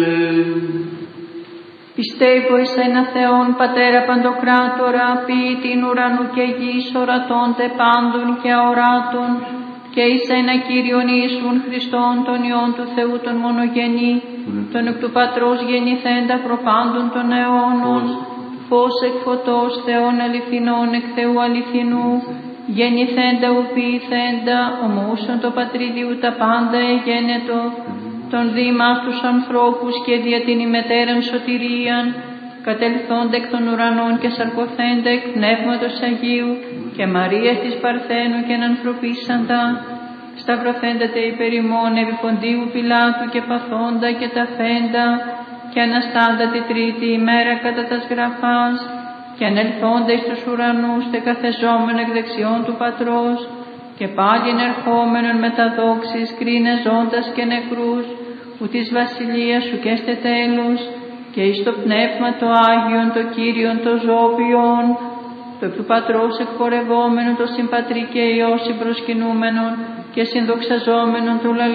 Πιστεύω εις ένα Θεόν Πατέρα Παντοκράτορα, ποιητήν ουρανού και γης, ορατώνται πάντων και αοράτων, και εις ένα Κύριον Ιησούν Χριστόν, τον Υιόν του Θεού τον μονογενή, τον εκ του Πατρός γεννηθέντα προπάντων των αιώνων, φως εκ φωτός, Θεόν αληθινών εκ Θεού αληθινού, γεννηθέντα ουποιηθέντα, ομοούσον το Πατρίδιου τα πάντα εγένετο, τον δήμας τους ανθρώπους και δια την ημετέραν σωτηρίαν, κατελθόντα εκ των ουρανών και σαρκωθέντα εκ Πνεύματος Αγίου και Μαρίας της Παρθένου και ανθρωπίσαντα, σταυρωθέντα τε υπερ ημών επί Ποντίου Πιλάτου και παθόντα και ταφέντα και αναστάντα τη τρίτη ημέρα κατά τας γραφάς και ανελθόντα εις τους ουρανούς τε καθεζόμενο εκ δεξιών του Πατρός και πάλι ερχόμενον με τα δόξης κρίνε ζώντας και νεκρούς, που της βασιλείας σου και έστε τέλος, και εις το Πνεύμα το Άγιον, το Κύριον, το Ζώπιον, το εκ του Πατρός εκπορευόμενον, το συμπατρί και Υιό συμπροσκυνούμενον και συνδοξαζόμενον του